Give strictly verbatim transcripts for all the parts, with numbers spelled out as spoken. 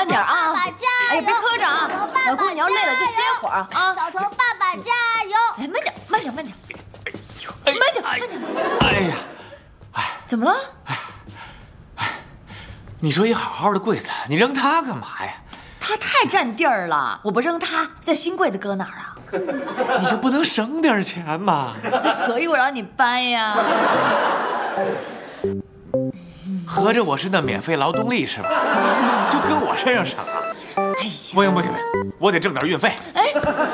慢点啊！哎呀，别磕着啊！老公，你要累了就歇会儿啊！ 小头爸爸加油！ 哎，慢点，慢点，慢点，慢点，慢点！ 哎呀， 哎，怎么了？ 你说一好好的柜子，你扔它干嘛呀？ 它太占地儿了，我不扔它，这新柜子搁哪儿啊？ 你就不能省点钱吗？ 所以我让你搬呀。 合着我是那免费劳动力是吧？就搁我身上省啊！ 哎呀， 不行不行，我得挣点运费。 哎，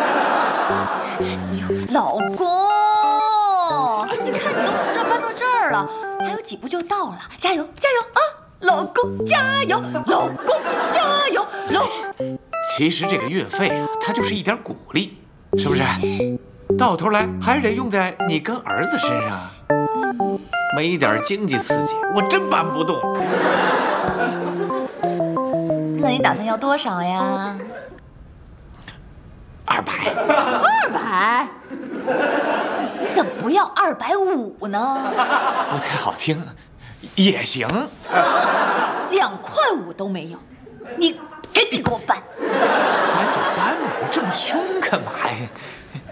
老公，你看你都从这儿搬到这儿了，还有几步就到了，加油加油啊！老公加油，老公加油，老。 其实这个运费啊，它就是一点鼓励，是不是？到头来还是得用在你跟儿子身上。没一点经济刺激，我真搬不动。 那你打算要多少呀？ 二百。 二百？你怎么不要二百五呢？ 不太好听，也行。 两块五都没有，你赶紧给我搬。 搬就搬嘛，这么凶干嘛呀？